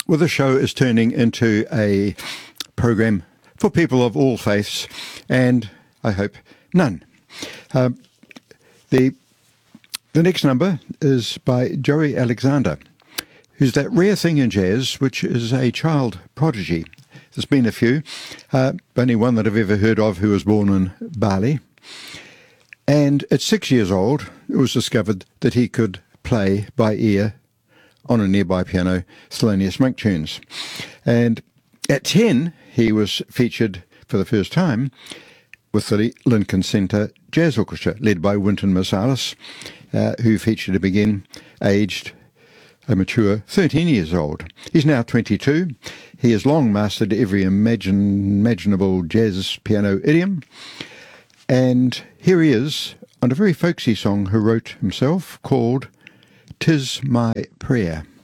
Well, the show is turning into a program for people of all faiths, and I hope none. Um, the next number is by Joey Alexander, who's that rare thing in jazz, which is a child prodigy. There's been a few, only one that I've ever heard of who was born in Bali. And at 6 years old, it was discovered that he could play by ear on a nearby piano Thelonious Monk tunes. And at 10, he was featured for the first time with the Lincoln Center Jazz Orchestra, led by Wynton Marsalis, who featured him again, aged a mature 13 years old. He's now 22. He has long mastered every imaginable jazz piano idiom. And here he is on a very folksy song he wrote himself called "'Tis My Prayer."